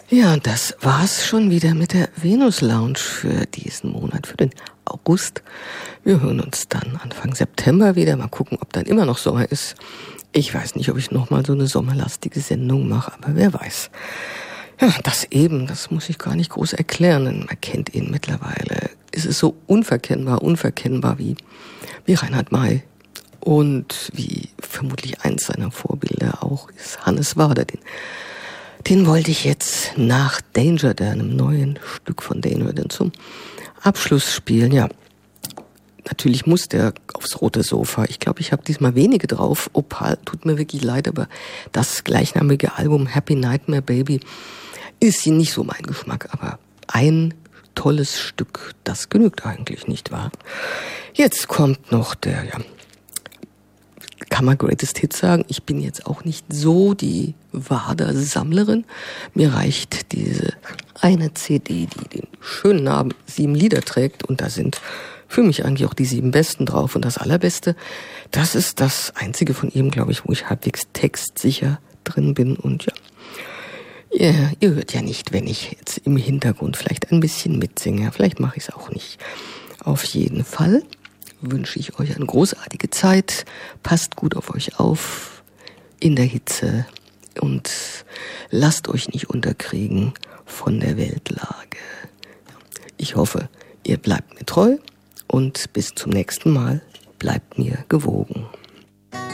Ja, und das war's schon wieder mit der Venus Lounge für diesen Monat, für den August. Wir hören uns dann Anfang September wieder. Mal gucken, ob dann immer noch Sommer ist. Ich weiß nicht, ob ich nochmal so eine sommerlastige Sendung mache, aber wer weiß. Ja, das muss ich gar nicht groß erklären, denn man kennt ihn mittlerweile. Es ist so unverkennbar wie Reinhard May und wie vermutlich eins seiner Vorbilder auch ist Hannes Wader. Den wollte ich jetzt nach Danger, einem neuen Stück von Danger, zum Abschluss spielen. Ja, natürlich muss der aufs rote Sofa. Ich glaube, ich habe diesmal wenige drauf. Opal, tut mir wirklich leid, aber das gleichnamige Album Happy Nightmare Baby ist nicht so mein Geschmack. Aber ein tolles Stück, das genügt eigentlich, nicht wahr? Jetzt kommt noch kann man Greatest Hits sagen. Ich bin jetzt auch nicht so die Wader-Sammlerin. Mir reicht diese eine CD, die den schönen Namen 7 Lieder trägt. Und da sind für mich eigentlich auch die 7 besten drauf. Und das Allerbeste, das ist das einzige von ihm, glaube ich, wo ich halbwegs textsicher drin bin. Und ja, ihr hört ja nicht, wenn ich jetzt im Hintergrund vielleicht ein bisschen mitsinge. Vielleicht mache ich es auch nicht. Auf jeden Fall wünsche ich euch eine großartige Zeit. Passt gut auf euch auf in der Hitze und lasst euch nicht unterkriegen von der Weltlage. Ich hoffe, ihr bleibt mir treu und bis zum nächsten Mal bleibt mir gewogen.